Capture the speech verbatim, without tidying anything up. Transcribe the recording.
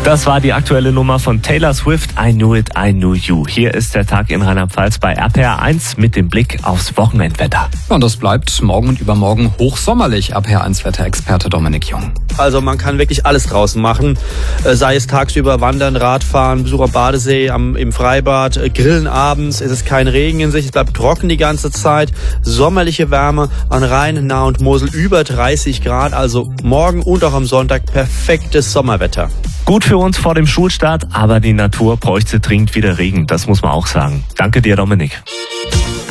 Das war die aktuelle Nummer von Taylor Swift, I Knew It, I Knew You. Hier ist der Tag in Rheinland-Pfalz bei R P R eins mit dem Blick aufs Wochenendwetter. Und das bleibt morgen und übermorgen hochsommerlich, R P R eins Wetterexperte Dominik Jung. Also man kann wirklich alles draußen machen, sei es tagsüber Wandern, Radfahren, Besuch am Badesee, am, im Freibad, Grillen abends, es ist kein Regen in Sicht, es bleibt trocken die ganze Zeit, sommerliche Wärme an Rhein, Nahe und Mosel über dreißig Grad, also morgen und auch am Sonntag perfektes Sommerwetter. Gut für uns vor dem Schulstart, aber die Natur bräuchte dringend wieder Regen, das muss man auch sagen. Danke dir, Dominik.